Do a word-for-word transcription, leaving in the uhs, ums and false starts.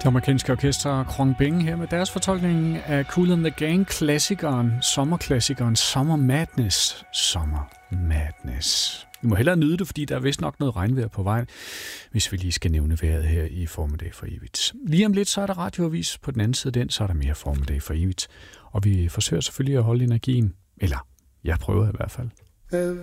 Det amerikanske orkester Krong Bing her med deres fortolkning af Kool and the Gang-klassikeren, sommerklassikeren Summer Madness. Summer Madness. Vi må hellere nyde det, fordi der er vist nok noget regnvejr på vej, hvis vi lige skal nævne vejret her i Formiddag for evigt. Lige om lidt, så er der radioavis. På den anden side den, så er der mere Formiddag for evigt. Og vi forsøger selvfølgelig at holde energien. Eller, jeg prøver i hvert fald.